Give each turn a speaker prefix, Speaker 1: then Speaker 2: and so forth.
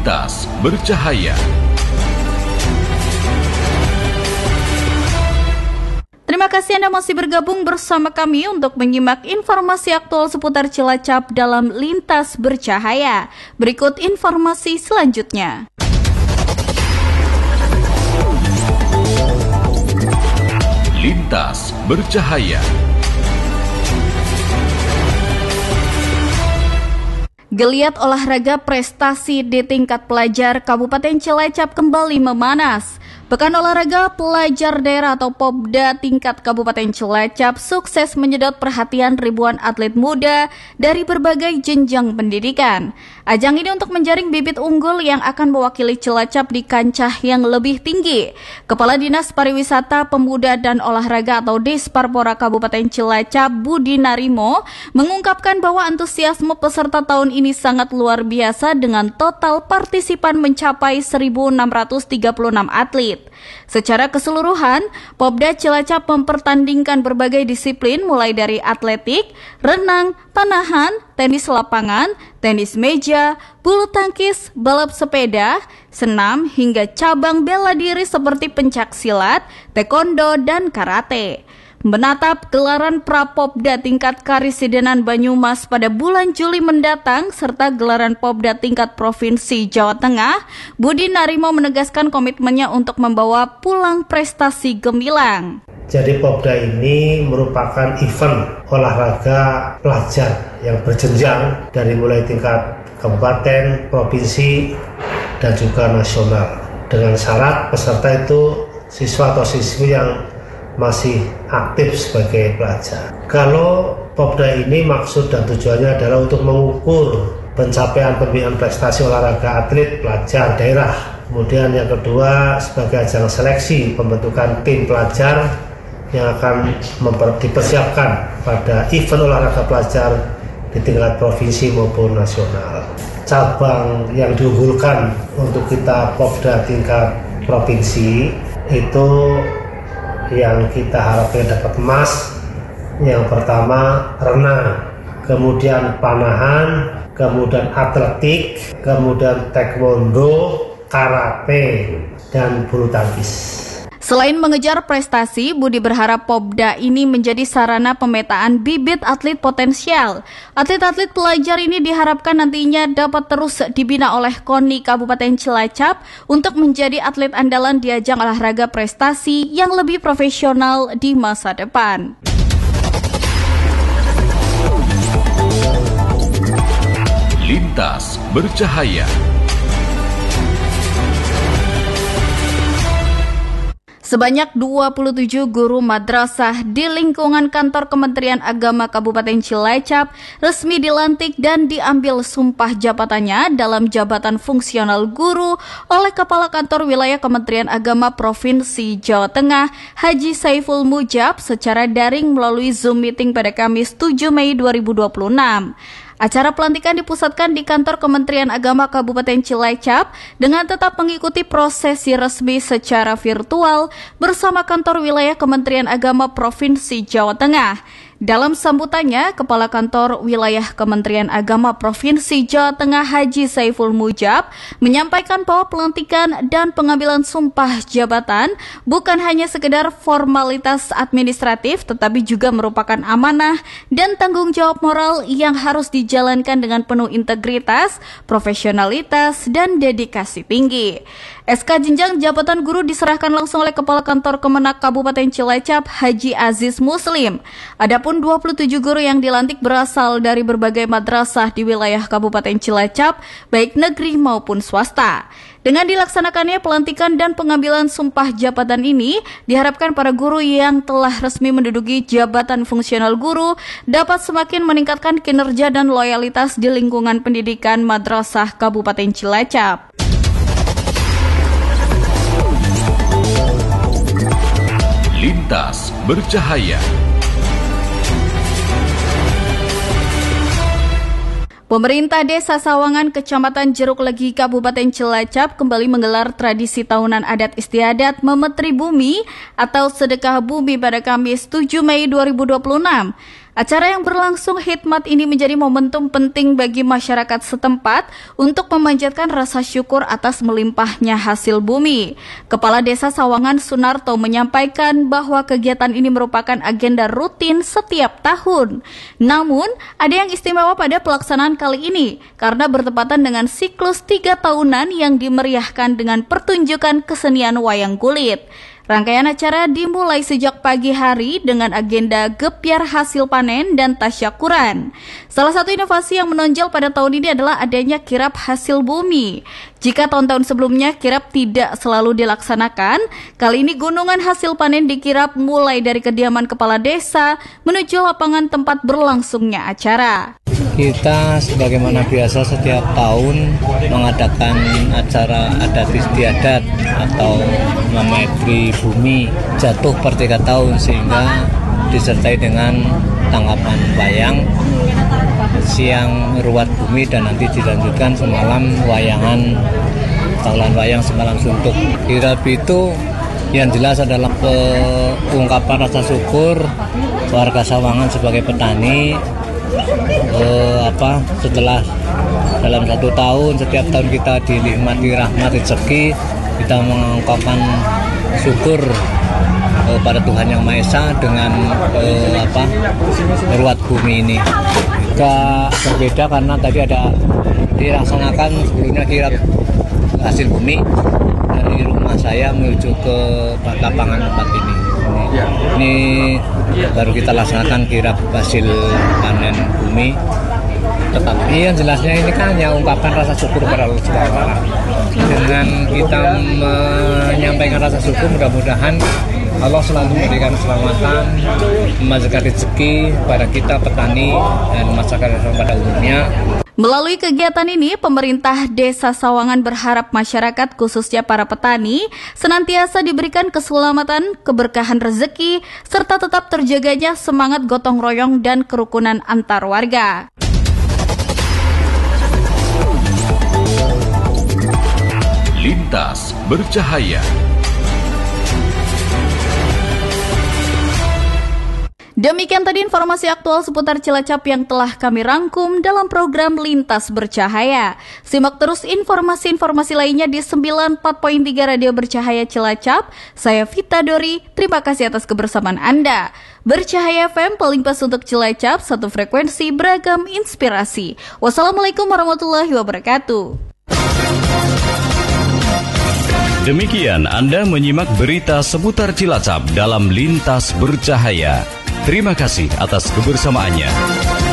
Speaker 1: Lintas Bercahaya.
Speaker 2: Terima kasih Anda masih bergabung bersama kami untuk menyimak informasi aktual seputar Cilacap dalam Lintas Bercahaya. Berikut informasi selanjutnya.
Speaker 1: Lintas Bercahaya.
Speaker 2: Geliat olahraga prestasi di tingkat pelajar Kabupaten Cilacap kembali memanas. Pekan Olahraga Pelajar Daerah atau Popda tingkat Kabupaten Cilacap sukses menyedot perhatian ribuan atlet muda dari berbagai jenjang pendidikan. Ajang ini untuk menjaring bibit unggul yang akan mewakili Cilacap di kancah yang lebih tinggi. Kepala Dinas Pariwisata, Pemuda dan Olahraga atau Disparpora Kabupaten Cilacap, Budi Narimo, mengungkapkan bahwa antusiasme peserta tahun ini sangat luar biasa dengan total partisipan mencapai 1.636 atlet. Secara keseluruhan, Popda Cilacap mempertandingkan berbagai disiplin mulai dari atletik, renang, panahan, tenis lapangan, tenis meja, bulu tangkis, balap sepeda, senam, hingga cabang bela diri seperti pencaksilat, taekwondo, dan karate. Menatap gelaran Prapopda tingkat Karisidenan Banyumas pada bulan Juli mendatang serta gelaran Popda tingkat Provinsi Jawa Tengah, Budi Narimo menegaskan komitmennya untuk membawa pulang prestasi gemilang.
Speaker 3: Jadi Popda ini merupakan event olahraga pelajar yang berjenjang dari mulai tingkat kabupaten, provinsi, dan juga nasional. Dengan syarat peserta itu siswa atau siswi yang masih aktif sebagai pelajar. Kalau Popda ini maksud dan tujuannya adalah untuk mengukur pencapaian pembinaan prestasi olahraga atlet pelajar daerah. Kemudian yang kedua sebagai ajang seleksi pembentukan tim pelajar yang akan dipersiapkan pada event olahraga pelajar di tingkat provinsi maupun nasional. Cabang yang diunggulkan untuk kita Popda tingkat provinsi itu yang kita harapkan dapat emas, yang pertama renang, kemudian panahan, kemudian atletik, kemudian taekwondo, karate, dan bulu tangkis.
Speaker 2: Selain mengejar prestasi, Budi berharap Popda ini menjadi sarana pemetaan bibit atlet potensial. Atlet-atlet pelajar ini diharapkan nantinya dapat terus dibina oleh KONI Kabupaten Cilacap untuk menjadi atlet andalan di ajang olahraga prestasi yang lebih profesional di masa depan.
Speaker 1: Lintas Bercahaya.
Speaker 2: Sebanyak 27 guru madrasah di lingkungan kantor Kementerian Agama Kabupaten Cilacap resmi dilantik dan diambil sumpah jabatannya dalam jabatan fungsional guru oleh Kepala Kantor Wilayah Kementerian Agama Provinsi Jawa Tengah, Haji Saiful Mujab, secara daring melalui Zoom meeting pada Kamis 7 Mei 2026. Acara pelantikan dipusatkan di kantor Kementerian Agama Kabupaten Cilacap dengan tetap mengikuti prosesi resmi secara virtual bersama kantor wilayah Kementerian Agama Provinsi Jawa Tengah. Dalam sambutannya, Kepala Kantor Wilayah Kementerian Agama Provinsi Jawa Tengah Haji Saiful Mujab menyampaikan bahwa pelantikan dan pengambilan sumpah jabatan bukan hanya sekedar formalitas administratif tetapi juga merupakan amanah dan tanggung jawab moral yang harus dijalankan dengan penuh integritas, profesionalitas, dan dedikasi tinggi. SK jenjang jabatan guru diserahkan langsung oleh Kepala Kantor Kemenak Kabupaten Cilacap Haji Aziz Muslim. Adapun 27 guru yang dilantik berasal dari berbagai madrasah di wilayah Kabupaten Cilacap, baik negeri maupun swasta. Dengan dilaksanakannya pelantikan dan pengambilan sumpah jabatan ini, diharapkan para guru yang telah resmi menduduki jabatan fungsional guru dapat semakin meningkatkan kinerja dan loyalitas di lingkungan pendidikan madrasah Kabupaten Cilacap.
Speaker 1: Lintas Bercahaya.
Speaker 2: Pemerintah Desa Sawangan, Kecamatan Jeruk Legi, Kabupaten Cilacap kembali menggelar tradisi tahunan adat istiadat Memetri Bumi atau Sedekah Bumi pada Kamis 7 Mei 2026. Acara yang berlangsung khidmat ini menjadi momentum penting bagi masyarakat setempat untuk memanjatkan rasa syukur atas melimpahnya hasil bumi. Kepala Desa Sawangan Sunarto menyampaikan bahwa kegiatan ini merupakan agenda rutin setiap tahun. Namun, ada yang istimewa pada pelaksanaan kali ini karena bertepatan dengan siklus 3 tahunan yang dimeriahkan dengan pertunjukan kesenian wayang kulit. Rangkaian acara dimulai sejak pagi hari dengan agenda gebyar hasil panen dan tasyakuran. Salah satu inovasi yang menonjol pada tahun ini adalah adanya kirap hasil bumi. Jika tahun-tahun sebelumnya kirap tidak selalu dilaksanakan, kali ini gunungan hasil panen dikirap mulai dari kediaman kepala desa menuju lapangan tempat berlangsungnya acara.
Speaker 4: Kita sebagaimana biasa setiap tahun mengadakan acara adat istiadat atau memetri bumi jatuh per 3 tahun sehingga disertai dengan tanggapan wayang, siang ruat bumi dan nanti dilanjutkan semalam wayangan, taulan wayang semalam suntuk. Kirap itu yang jelas adalah ungkapan rasa syukur warga Sawangan sebagai petani. Setelah dalam 1 tahun, setiap tahun kita dinikmati rahmat rezeki, kita mengungkapkan syukur pada Tuhan Yang Maha Esa dengan ruat bumi ini. Juga berbeda karena tadi ada dilaksanakan sebelumnya kirap hasil bumi dari rumah saya menuju ke lapangan tempat ini. Ini baru kita laksanakan kirap hasil panen bumi. Tetapi yang jelasnya ini kan hanya ungkapan rasa syukur kepada Allah Subhanahu wa Ta'ala. Dengan kita menyampaikan rasa syukur, mudah-mudahan Allah selalu memberikan keselamatan, memberikan rezeki pada kita petani dan masyarakat pada umumnya.
Speaker 2: Melalui kegiatan ini, pemerintah Desa Sawangan berharap masyarakat, khususnya para petani, senantiasa diberikan keselamatan, keberkahan rezeki, serta tetap terjaganya semangat gotong royong dan kerukunan antar warga.
Speaker 1: Lintas Bercahaya.
Speaker 2: Demikian tadi informasi aktual seputar Cilacap yang telah kami rangkum dalam program Lintas Bercahaya. Simak terus informasi-informasi lainnya di 94.3 Radio Bercahaya Cilacap. Saya Vita Dori, terima kasih atas kebersamaan Anda. Bercahaya FM paling pas untuk Cilacap, satu frekuensi beragam inspirasi. Wassalamualaikum warahmatullahi wabarakatuh.
Speaker 1: Demikian Anda menyimak berita seputar Cilacap dalam Lintas Bercahaya. Terima kasih atas kebersamaannya.